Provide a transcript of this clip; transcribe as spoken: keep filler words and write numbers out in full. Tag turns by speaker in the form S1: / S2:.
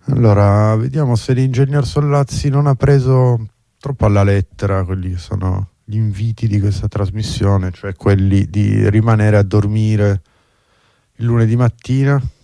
S1: Allora, vediamo se l'ingegner Sollazzi non ha preso troppo alla lettera quelli che sono gli inviti di questa trasmissione, cioè quelli di rimanere a dormire il lunedì mattina